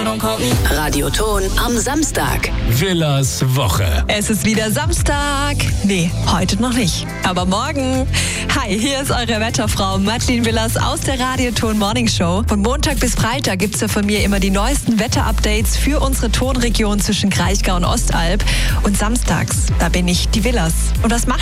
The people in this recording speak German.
Radioton am Samstag. Villas Woche. Es ist wieder Samstag. Nee, heute noch nicht. Aber morgen. Hi, hier ist eure Wetterfrau Madeleine Villas aus der Radioton Morning Show. Von Montag bis Freitag gibt's ja von mir immer die neuesten Wetterupdates für unsere Tonregion zwischen Kraichgau und Ostalb. Und samstags, da bin ich die Villas. Und was mache